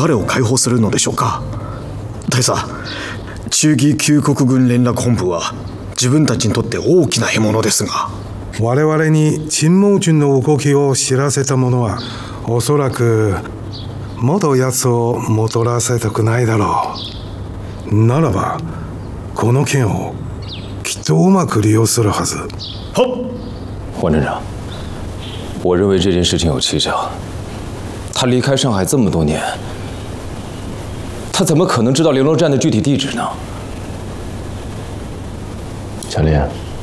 彼を解放するのでしょうか。大佐、中義旧国軍連絡本部は自分たちにとって大きな獲物ですが、 我々に陳毛軍の動きを知らせた者はおそらく元奴を戻らせたくないだろう。ならばこの件をきっとうまく利用するはず。 好， 黄镇长，我认为这件事情有蹊跷。他离开上海这么多年，他怎么可能知道联络站的具体地址呢？ 小林，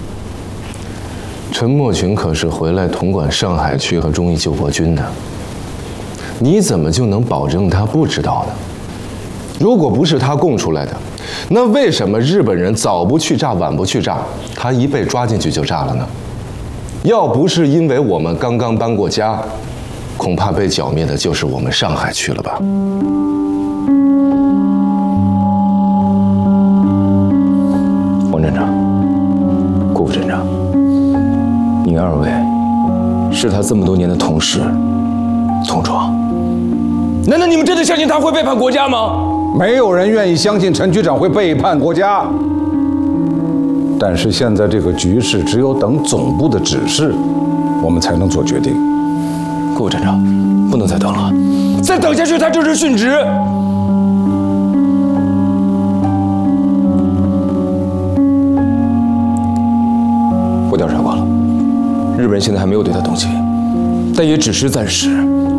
陈默群可是回来统管上海区和忠义救国军的，你怎么就能保证他不知道呢？如果不是他供出来的，那为什么日本人早不去炸晚不去炸，他一被抓进去就炸了呢？要不是因为我们刚刚搬过家，恐怕被剿灭的就是我们上海区了吧？ 黄镇长，顾副镇长，您二位是他这么多年的同事、同窗，难道你们真的相信他会背叛国家吗？ 没有人愿意相信陈局长会背叛国家。但是现在这个局势，只有等总部的指示，我们才能做决定。 顾镇长，不能再等了，再等下去他就是殉职。我调查过了，日本人现在还没有对他动起，但也只是暂时。